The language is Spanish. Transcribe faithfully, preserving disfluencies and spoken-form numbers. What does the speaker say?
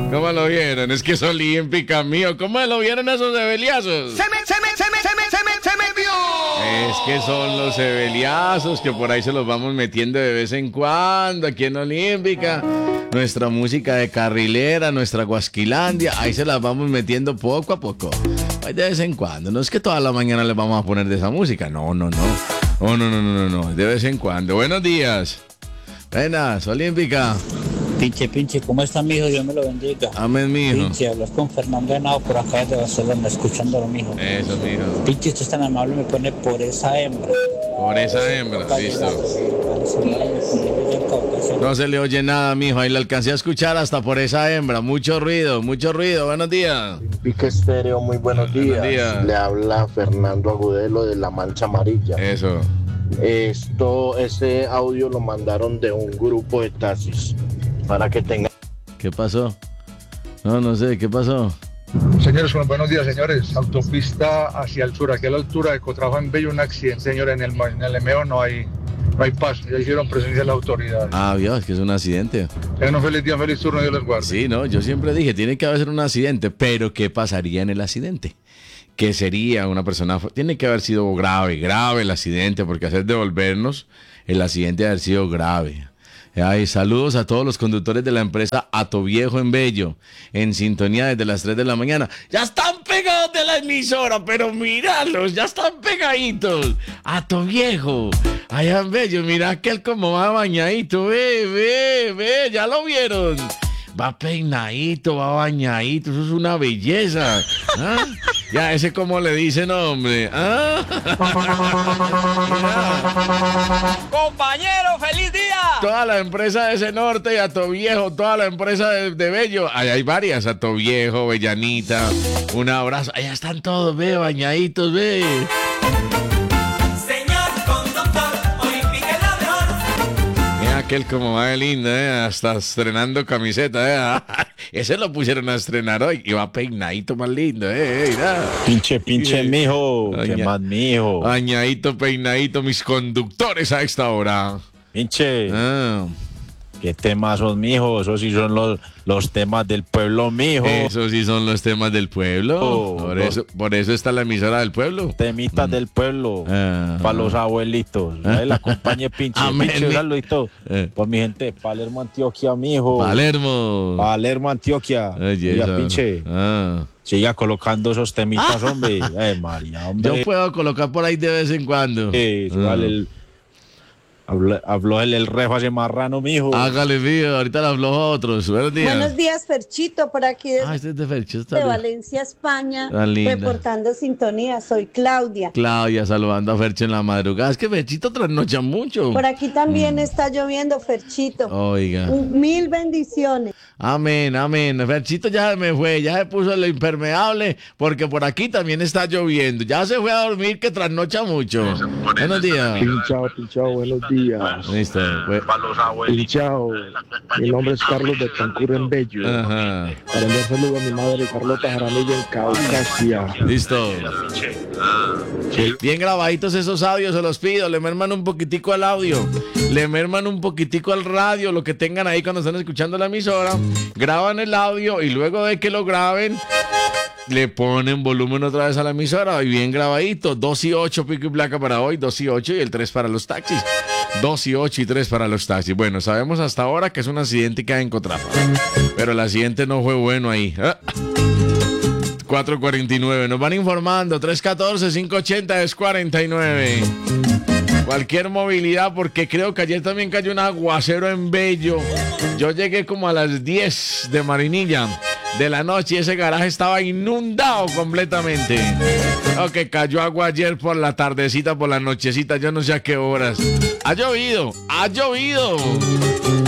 ¿Cómo lo vieron? Es que es olímpica, mío. ¿Cómo lo vieron esos ebeliazos? Se me, se me, se me, se me, se me, se me vio. Es que son los ebeliazos que por ahí se los vamos metiendo de vez en cuando aquí en Olímpica. Nuestra música de carrilera, nuestra Guasquilandia, ahí se las vamos metiendo poco a poco. Ahí de vez en cuando. No es que toda la mañana les vamos a poner de esa música. No, no, no. Oh, no, no, no, no, no. De vez en cuando. Buenos días. Buenas, Olímpica. Pinche, pinche, ¿cómo está, mijo? Dios me lo bendiga. Amén, mijo. Pinche, hablas con Fernando Henao por acá de Barcelona, escuchándolo, mijo. Eso, mijo. Pinche, usted es tan amable, me pone por esa hembra. Por esa hembra, listo. No se le oye nada, mijo. Ahí le alcancé a escuchar hasta por esa hembra. Mucho ruido, mucho ruido. Buenos días. Pique Estéreo, muy buenos días. Buenos días. Le habla Fernando Agudelo de La Mancha Amarilla. Eso. Esto, ese audio lo mandaron de un grupo de taxis para que tengan. ¿Qué pasó? No, no sé, ¿qué pasó? Señores, bueno, buenos días, señores. Autopista hacia el sur, aquí a la altura de Cotrafa en Bello, un accidente, señores. En el, en el Emeo no hay, no hay paso, ya hicieron presencia de las autoridades. Ah, Dios, es que es un accidente. Tengan un feliz día, feliz turno, Dios les guarde. Sí, no, yo siempre dije, tiene que haber un accidente, pero ¿qué pasaría en el accidente? ¿Qué sería una persona? Tiene que haber sido grave, grave el accidente, porque hacer devolvernos, el accidente debe haber sido grave. Ay, saludos a todos los conductores de la empresa Atoviejo en Bello, en sintonía desde las tres de la mañana. Ya están pegados de la emisora, pero míralos, ya están pegaditos. Atoviejo, allá en Bello, mira aquel como va bañadito, ve, ve, ve, ya lo vieron. Va peinadito, va bañadito, eso es una belleza. ¿Ah? Ya, ese como le dicen, hombre. ¿Ah? Compañero, feliz día. Toda la empresa de ese norte y Atoviejo, toda la empresa de, de Bello. Ahí hay varias, Atoviejo, Bellanita. Un abrazo. Allá están todos, ve, bañaditos, ve. Aquel como va de lindo, ¿eh? Hasta estrenando camiseta, ¿eh? Ese lo pusieron a estrenar hoy y va peinadito más lindo, ¿eh? Mira. Pinche, pinche, mijo. ¿Qué más, mijo? Bañadito, peinadito, mis conductores a esta hora. Pinche. Ah. ¿Qué temas son, mijo? Esos sí son los, los temas del pueblo, mijo. Esos sí son los temas del pueblo. Oh, por, los... eso, por eso está la emisora del pueblo. Temitas mm. del pueblo. Ah. Para los abuelitos. Ahí la compañía pinche. Pinche, un saludito. Eh. Por mi gente de Palermo, Antioquia, mijo. Palermo. Palermo, Antioquia. Oye, Oiga, pinche. Ah. Siga colocando esos temitas, hombre. Ay, María, hombre. Yo puedo colocar por ahí de vez en cuando. Sí, ah. vale el... Habló, habló el, el rejo hace marrano, mijo. Hágale, mío, ahorita le habló a otros. Buenos días. Buenos días, Ferchito, por aquí de, ah, este es de, Ferchito, de Valencia, España, reportando sintonía. Soy Claudia. Claudia, saludando a Fercho en la madrugada. Es que Ferchito trasnocha mucho. Por aquí también mm. está lloviendo, Ferchito. Oiga. Un, mil bendiciones. Amén, amén. Ferchito ya se me fue, ya se puso el impermeable, porque por aquí también está lloviendo. Ya se fue a dormir, que trasnocha mucho. Buenos días. Pinchao, pinchao, buenos días. Listo. Pues. Pinchao. Mi nombre es Carlos de Cancún en Bello. Ajá. Para enviar saludo a mi madre Carlota Jaramillo en Caucasia. Listo. Sí. Bien grabaditos esos audios, se los pido. Le merman un poquitico al audio. Le merman un poquitico al radio, lo que tengan ahí cuando están escuchando la emisora. Graban el audio y luego de que lo graben, le ponen volumen otra vez a la emisora y bien grabadito. dos y ocho pico y placa para hoy, dos y ocho y el tres para los taxis. dos y ocho y tres para los taxis. Bueno, sabemos hasta ahora que es un accidente que hay en Cotrafa, pero el accidente no fue bueno ahí. ¿Ah? cuatro cuarenta y nueve, nos van informando. tres uno cuatro, cinco ocho cero, cuarenta y nueve. Cualquier movilidad, porque creo que ayer también cayó un aguacero en Bello. Yo llegué como a las diez de Marinilla de la noche y ese garaje estaba inundado completamente. Ok, cayó agua ayer por la tardecita, por la nochecita, yo no sé a qué horas. Ha llovido, ha llovido.